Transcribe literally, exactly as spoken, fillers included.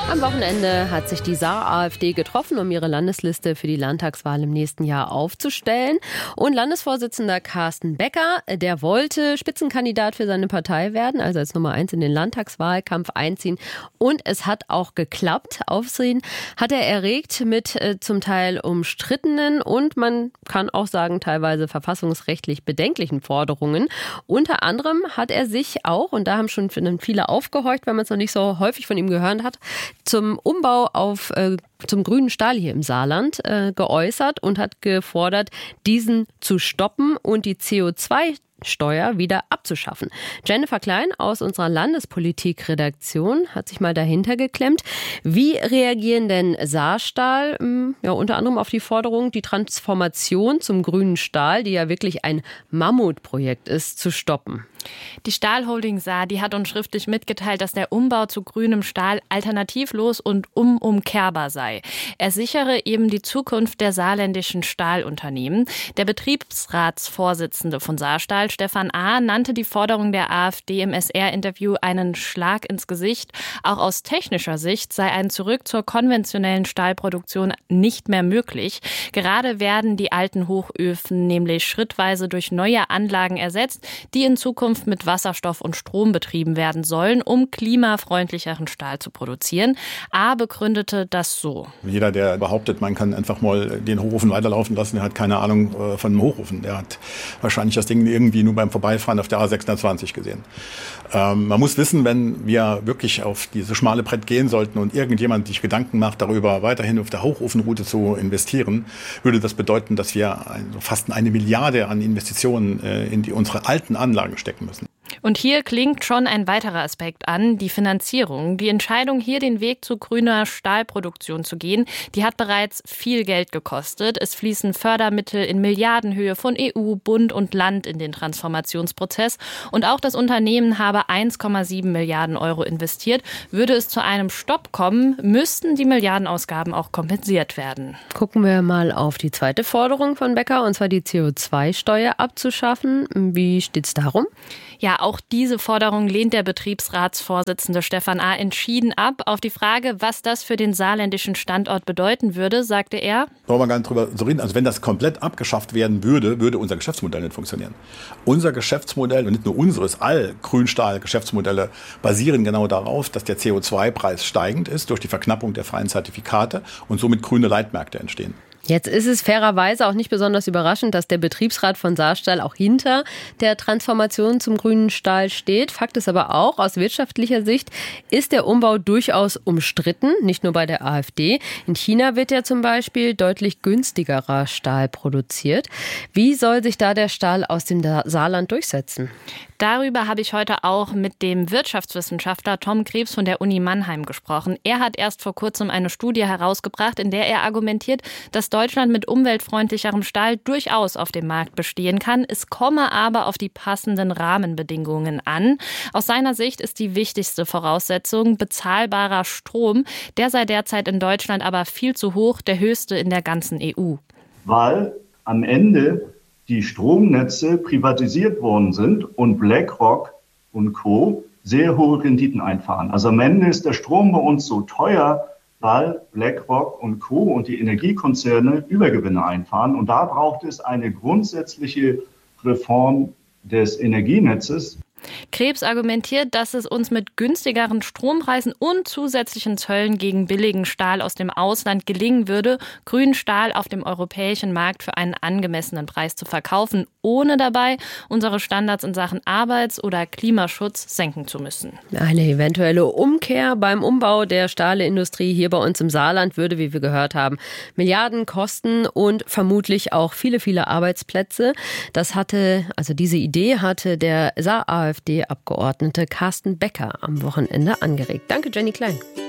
Am Wochenende hat sich die Saar-AfD getroffen, um ihre Landesliste für die Landtagswahl im nächsten Jahr aufzustellen. Und Landesvorsitzender Carsten Becker, der wollte Spitzenkandidat für seine Partei werden, also als Nummer eins in den Landtagswahlkampf einziehen. Und es hat auch geklappt. Aufsehen hat er erregt mit äh, zum Teil umstrittenen und man kann auch sagen teilweise verfassungsrechtlich bedenklichen Forderungen. Unter anderem hat er sich auch, und da haben schon viele aufgehorcht, weil man es noch nicht so häufig von ihm gehört hat, zum Umbau auf äh, zum grünen Stahl hier im Saarland äh, geäußert und hat gefordert, diesen zu stoppen und die C O zwei Steuer wieder abzuschaffen. Jennifer Klein aus unserer Landespolitik-Redaktion hat sich mal dahinter geklemmt. Wie reagieren denn Saarstahl, ja, unter anderem auf die Forderung, die Transformation zum grünen Stahl, die ja wirklich ein Mammutprojekt ist, zu stoppen? Die Stahlholding Saar, die hat uns schriftlich mitgeteilt, dass der Umbau zu grünem Stahl alternativlos und unumkehrbar sei. Er sichere eben die Zukunft der saarländischen Stahlunternehmen. Der Betriebsratsvorsitzende von Saarstahl, Stefan A., nannte die Forderung der AfD im S R-Interview einen Schlag ins Gesicht. Auch aus technischer Sicht sei ein Zurück zur konventionellen Stahlproduktion nicht mehr möglich. Gerade werden die alten Hochöfen nämlich schrittweise durch neue Anlagen ersetzt, die in Zukunft mit Wasserstoff und Strom betrieben werden sollen, um klimafreundlicheren Stahl zu produzieren. A. begründete das so. Jeder, der behauptet, man kann einfach mal den Hochofen weiterlaufen lassen, der hat keine Ahnung äh, von einem Hochofen. Der hat wahrscheinlich das Ding irgendwie nur beim Vorbeifahren auf der A sechshundertzwanzig gesehen. Ähm, man muss wissen, wenn wir wirklich auf diese schmale Brett gehen sollten und irgendjemand sich Gedanken macht, darüber weiterhin auf der Hochofenroute zu investieren, würde das bedeuten, dass wir also fast eine Milliarde an Investitionen äh, in die, unsere alten Anlagen stecken müssen. Und hier klingt schon ein weiterer Aspekt an, die Finanzierung. Die Entscheidung, hier den Weg zu grüner Stahlproduktion zu gehen, die hat bereits viel Geld gekostet. Es fließen Fördermittel in Milliardenhöhe von E U, Bund und Land in den Transformationsprozess. Und auch das Unternehmen habe eins Komma sieben Milliarden Euro investiert. Würde es zu einem Stopp kommen, müssten die Milliardenausgaben auch kompensiert werden. Gucken wir mal auf die zweite Forderung von Becker, und zwar die C O zwei Steuer abzuschaffen. Wie steht es darum? Ja, auch diese Forderung lehnt der Betriebsratsvorsitzende Stefan A. entschieden ab. Auf die Frage, was das für den saarländischen Standort bedeuten würde, sagte er: Brauchen wir gar nicht drüber zu reden. Also wenn das komplett abgeschafft werden würde, würde unser Geschäftsmodell nicht funktionieren. Unser Geschäftsmodell, und nicht nur unseres, all Grünstahl-Geschäftsmodelle basieren genau darauf, dass der C O zwei Preis steigend ist durch die Verknappung der freien Zertifikate und somit grüne Leitmärkte entstehen. Jetzt ist es fairerweise auch nicht besonders überraschend, dass der Betriebsrat von Saarstahl auch hinter der Transformation zum grünen Stahl steht. Fakt ist aber auch, aus wirtschaftlicher Sicht ist der Umbau durchaus umstritten, nicht nur bei der AfD. In China wird ja zum Beispiel deutlich günstigerer Stahl produziert. Wie soll sich da der Stahl aus dem Saarland durchsetzen? Darüber habe ich heute auch mit dem Wirtschaftswissenschaftler Tom Krebs von der Uni Mannheim gesprochen. Er hat erst vor kurzem eine Studie herausgebracht, in der er argumentiert, dass Deutschland mit umweltfreundlicherem Stahl durchaus auf dem Markt bestehen kann. Es komme aber auf die passenden Rahmenbedingungen an. Aus seiner Sicht ist die wichtigste Voraussetzung bezahlbarer Strom. Der sei derzeit in Deutschland aber viel zu hoch, der höchste in der ganzen E U. Weil am Ende die Stromnetze privatisiert worden sind und BlackRock und Co. sehr hohe Renditen einfahren. Also am Ende ist der Strom bei uns so teuer, weil BlackRock und Co. und die Energiekonzerne Übergewinne einfahren. Und da braucht es eine grundsätzliche Reform des Energienetzes. Krebs argumentiert, dass es uns mit günstigeren Strompreisen und zusätzlichen Zöllen gegen billigen Stahl aus dem Ausland gelingen würde, grünen Stahl auf dem europäischen Markt für einen angemessenen Preis zu verkaufen, ohne dabei unsere Standards in Sachen Arbeits- oder Klimaschutz senken zu müssen. Eine eventuelle Umkehr beim Umbau der Stahlindustrie hier bei uns im Saarland würde, wie wir gehört haben, Milliarden kosten und vermutlich auch viele, viele Arbeitsplätze. Das hatte, also diese Idee hatte der Saar-AfD-Abgeordnete Carsten Becker am Wochenende angeregt. Danke, Jenny Klein.